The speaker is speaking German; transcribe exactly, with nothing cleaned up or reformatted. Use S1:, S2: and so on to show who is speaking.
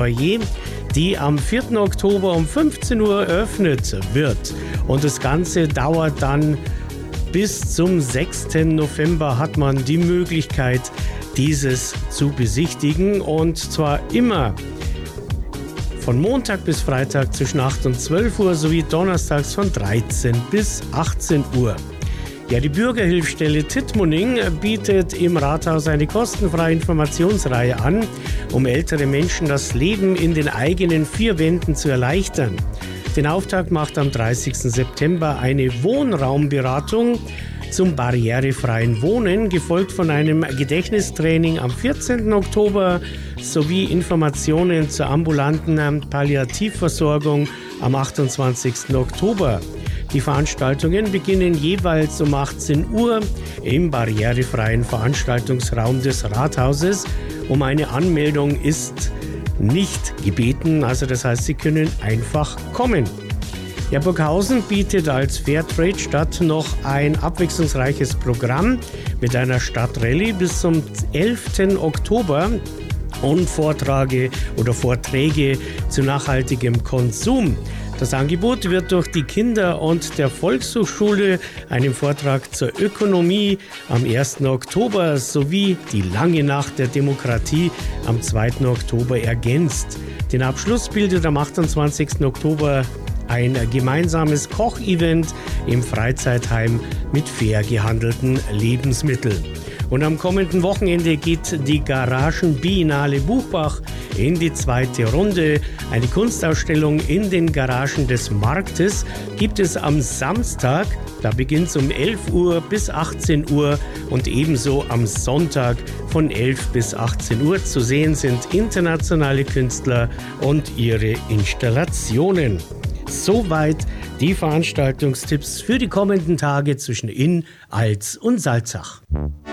S1: die am vierten Oktober um fünfzehn Uhr eröffnet wird. Und das Ganze dauert dann bis zum sechsten November, hat man die Möglichkeit, dieses zu besichtigen. Und zwar immer von Montag bis Freitag zwischen acht und zwölf Uhr sowie donnerstags von dreizehn bis achtzehn Uhr. Ja, die Bürgerhilfsstelle Tittmoning bietet im Rathaus eine kostenfreie Informationsreihe an, um ältere Menschen das Leben in den eigenen vier Wänden zu erleichtern. Den Auftakt macht am dreißigsten September eine Wohnraumberatung zum barrierefreien Wohnen, gefolgt von einem Gedächtnistraining am vierzehnten Oktober sowie Informationen zur ambulanten Palliativversorgung am achtundzwanzigsten Oktober. Die Veranstaltungen beginnen jeweils um achtzehn Uhr im barrierefreien Veranstaltungsraum des Rathauses. Um eine Anmeldung ist nicht gebeten, also das heißt, Sie können einfach kommen. Ja, Burghausen bietet als Fairtrade-Stadt noch ein abwechslungsreiches Programm mit einer Stadtrallye bis zum elften Oktober und Vorträge oder Vorträge zu nachhaltigem Konsum. Das Angebot wird durch die Kinder- und der Volkshochschule, einem Vortrag zur Ökonomie am ersten Oktober sowie die lange Nacht der Demokratie am zweiten Oktober ergänzt. Den Abschluss bildet am achtundzwanzigsten Oktober ein gemeinsames Kochevent im Freizeitheim mit fair gehandelten Lebensmitteln. Und am kommenden Wochenende geht die Garagenbiennale Buchbach in die zweite Runde. Eine Kunstausstellung in den Garagen des Marktes gibt es am Samstag. Da beginnt es um elf Uhr bis achtzehn Uhr und ebenso am Sonntag von elf bis achtzehn Uhr. Zu sehen sind internationale Künstler und ihre Installationen. Soweit die Veranstaltungstipps für die kommenden Tage zwischen Inn, Alz und Salzach.